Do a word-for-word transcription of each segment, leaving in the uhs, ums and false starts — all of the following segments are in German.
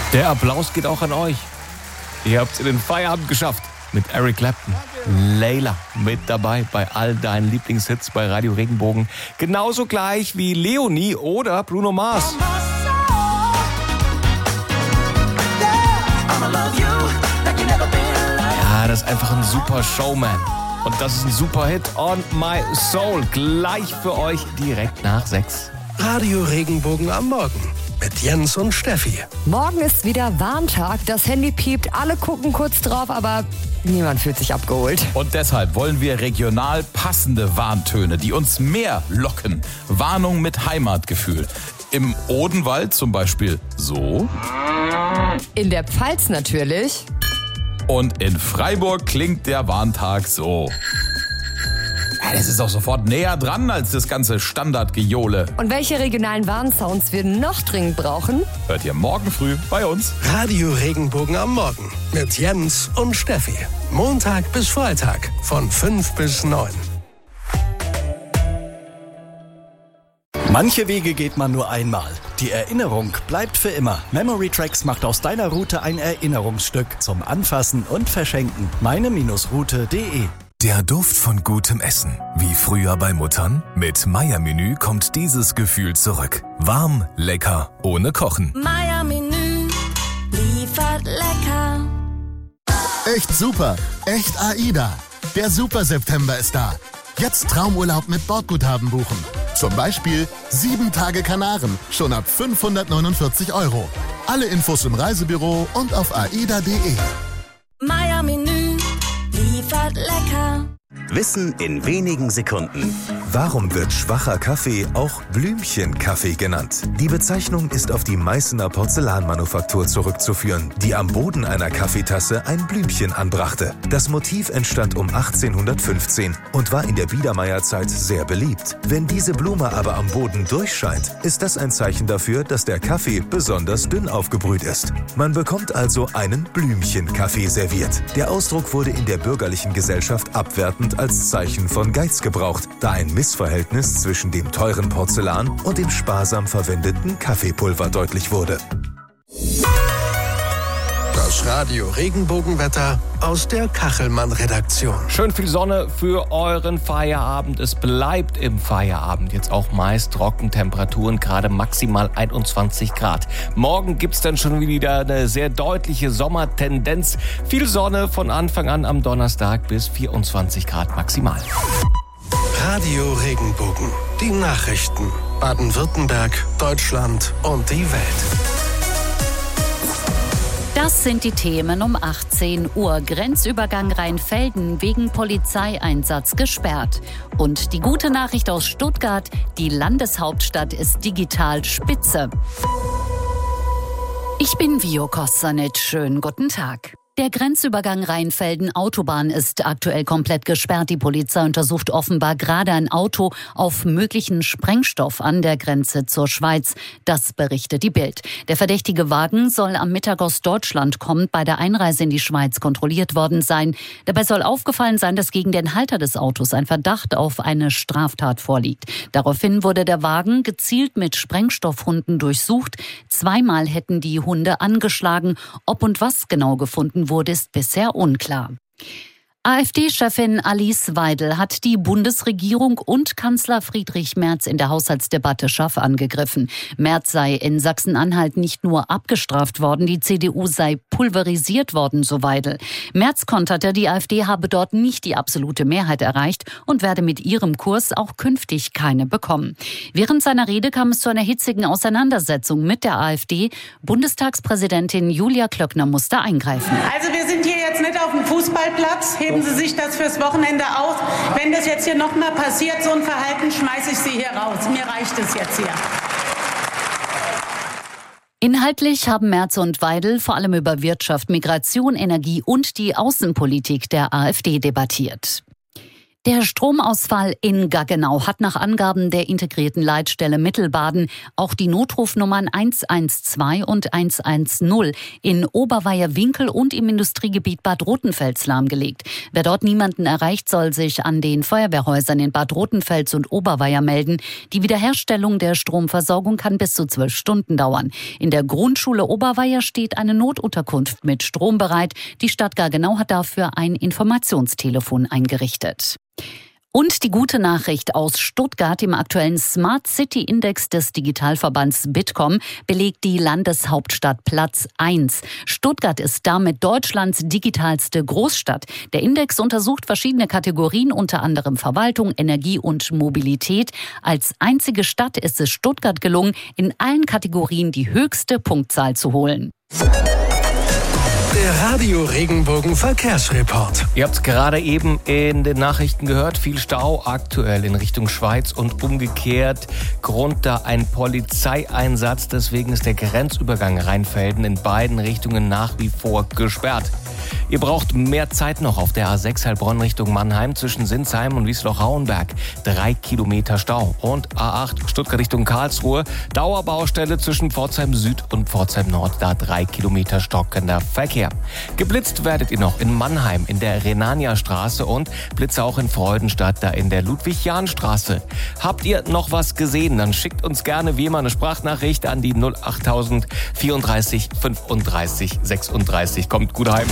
Der Applaus geht auch an euch. Ihr habt es in den Feierabend geschafft mit Eric Clapton. Layla mit dabei bei all deinen Lieblingshits bei Radio Regenbogen. Genauso gleich wie Leonie oder Bruno Mars. Ja, das ist einfach ein super Showman. Und das ist ein super Hit, On My Soul. Gleich für euch direkt nach sechs. Radio Regenbogen am Morgen mit Jens und Steffi. Morgen ist wieder Warntag. Das Handy piept, alle gucken kurz drauf, aber niemand fühlt sich abgeholt. Und deshalb wollen wir regional passende Warntöne, die uns mehr locken. Warnung mit Heimatgefühl. Im Odenwald zum Beispiel so. In der Pfalz natürlich. Und in Freiburg klingt der Warntag so. Ja, das ist auch sofort näher dran als das ganze Standardgejohle. Und welche regionalen Warnsounds wir noch dringend brauchen? Hört ihr morgen früh bei uns. Radio Regenbogen am Morgen mit Jens und Steffi. Montag bis Freitag von fünf bis neun. Manche Wege geht man nur einmal. Die Erinnerung bleibt für immer. Memory Tracks macht aus deiner Route ein Erinnerungsstück zum Anfassen und Verschenken. meine Route punkt de. Der Duft von gutem Essen. Wie früher bei Muttern? Mit Meier-Menü kommt dieses Gefühl zurück. Warm, lecker, ohne Kochen. Meier-Menü liefert lecker. Echt super, echt AIDA. Der Super September ist da. Jetzt Traumurlaub mit Bordguthaben buchen. Zum Beispiel sieben Tage Kanaren, schon ab fünfhundertneunundvierzig Euro. Alle Infos im Reisebüro und auf aida punkt de. Meier-Menü liefert lecker. Wissen in wenigen Sekunden. Warum wird schwacher Kaffee auch Blümchenkaffee genannt? Die Bezeichnung ist auf die Meißener Porzellanmanufaktur zurückzuführen, die am Boden einer Kaffeetasse ein Blümchen anbrachte. Das Motiv entstand um achtzehnhundertfünfzehn und war in der Biedermeierzeit sehr beliebt. Wenn diese Blume aber am Boden durchscheint, ist das ein Zeichen dafür, dass der Kaffee besonders dünn aufgebrüht ist. Man bekommt also einen Blümchenkaffee serviert. Der Ausdruck wurde in der bürgerlichen Gesellschaft abwertend als Zeichen von Geiz gebraucht, da ein Missverhältnis zwischen dem teuren Porzellan und dem sparsam verwendeten Kaffeepulver deutlich wurde. Das Radio Regenbogenwetter aus der Kachelmann-Redaktion. Schön viel Sonne für euren Feierabend. Es bleibt im Feierabend jetzt auch meist Trockentemperaturen, gerade maximal einundzwanzig Grad. Morgen gibt's dann schon wieder eine sehr deutliche Sommertendenz. Viel Sonne von Anfang an am Donnerstag bis vierundzwanzig Grad maximal. Radio Regenbogen. Die Nachrichten. Baden-Württemberg, Deutschland und die Welt. Das sind die Themen um achtzehn Uhr. Grenzübergang Rheinfelden wegen Polizeieinsatz gesperrt. Und die gute Nachricht aus Stuttgart, die Landeshauptstadt ist digital spitze. Ich bin Vio Kosanic. Schönen guten Tag. Der Grenzübergang Rheinfelden-Autobahn ist aktuell komplett gesperrt. Die Polizei untersucht offenbar gerade ein Auto auf möglichen Sprengstoff an der Grenze zur Schweiz. Das berichtet die Bild. Der verdächtige Wagen soll am Mittag aus Deutschland kommend bei der Einreise in die Schweiz kontrolliert worden sein. Dabei soll aufgefallen sein, dass gegen den Halter des Autos ein Verdacht auf eine Straftat vorliegt. Daraufhin wurde der Wagen gezielt mit Sprengstoffhunden durchsucht. Zweimal hätten die Hunde angeschlagen. Ob und was genau gefunden wurde, ist bisher unklar. AfD-Chefin Alice Weidel hat die Bundesregierung und Kanzler Friedrich Merz in der Haushaltsdebatte scharf angegriffen. Merz sei in Sachsen-Anhalt nicht nur abgestraft worden, die C D U sei pulverisiert worden, so Weidel. Merz konterte, die AfD habe dort nicht die absolute Mehrheit erreicht und werde mit ihrem Kurs auch künftig keine bekommen. Während seiner Rede kam es zu einer hitzigen Auseinandersetzung mit der AfD. Bundestagspräsidentin Julia Klöckner musste eingreifen. Also wir sind hier jetzt nicht auf dem Fußballplatz. Heben Sie sich das fürs Wochenende auf. Wenn das jetzt hier nochmal passiert, so ein Verhalten, schmeiße ich Sie hier raus. Mir reicht es jetzt hier. Inhaltlich haben Merz und Weidel vor allem über Wirtschaft, Migration, Energie und die Außenpolitik der AfD debattiert. Der Stromausfall in Gaggenau hat nach Angaben der integrierten Leitstelle Mittelbaden auch die Notrufnummern eins eins zwei und eins eins null in Oberweier-Winkel und im Industriegebiet Bad Rotenfels lahmgelegt. Wer dort niemanden erreicht, soll sich an den Feuerwehrhäusern in Bad Rotenfels und Oberweier melden. Die Wiederherstellung der Stromversorgung kann bis zu zwölf Stunden dauern. In der Grundschule Oberweier steht eine Notunterkunft mit Strom bereit. Die Stadt Gaggenau hat dafür ein Informationstelefon eingerichtet. Und die gute Nachricht aus Stuttgart: im aktuellen Smart City Index des Digitalverbands Bitkom belegt die Landeshauptstadt Platz eins. Stuttgart ist damit Deutschlands digitalste Großstadt. Der Index untersucht verschiedene Kategorien, unter anderem Verwaltung, Energie und Mobilität. Als einzige Stadt ist es Stuttgart gelungen, in allen Kategorien die höchste Punktzahl zu holen. Der Radio Regenbogen Verkehrsreport. Ihr habt es gerade eben in den Nachrichten gehört. Viel Stau aktuell in Richtung Schweiz und umgekehrt. Grund da ein Polizeieinsatz. Deswegen ist der Grenzübergang Rheinfelden in beiden Richtungen nach wie vor gesperrt. Ihr braucht mehr Zeit noch auf der A sechs Heilbronn Richtung Mannheim zwischen Sinsheim und Wiesloch-Rauenberg. Drei Kilometer Stau. Und A acht Stuttgart Richtung Karlsruhe. Dauerbaustelle zwischen Pforzheim Süd und Pforzheim Nord. Da drei Kilometer stockender Verkehr. Geblitzt werdet ihr noch in Mannheim in der Renania-Straße und Blitze auch in Freudenstadt, da in der Ludwig-Jahn-Straße. Habt ihr noch was gesehen? Dann schickt uns gerne wie immer eine Sprachnachricht an die null achttausend vierunddreißig fünfunddreißig sechsunddreißig. Kommt gut heim.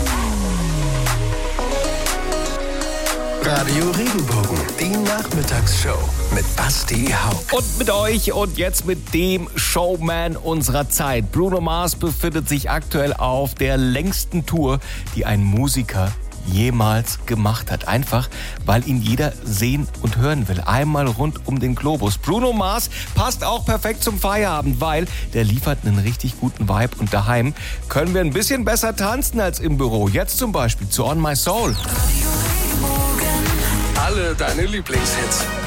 Radio Regenbogen, die Nachmittagsshow mit Basti Hauck. Und mit euch und jetzt mit dem Showman unserer Zeit. Bruno Mars befindet sich aktuell auf der längsten Tour, die ein Musiker jemals gemacht hat. Einfach, weil ihn jeder sehen und hören will. Einmal rund um den Globus. Bruno Mars passt auch perfekt zum Feierabend, weil der liefert einen richtig guten Vibe. Und daheim können wir ein bisschen besser tanzen als im Büro. Jetzt zum Beispiel zu On My Soul. Alle deine Lieblingshits.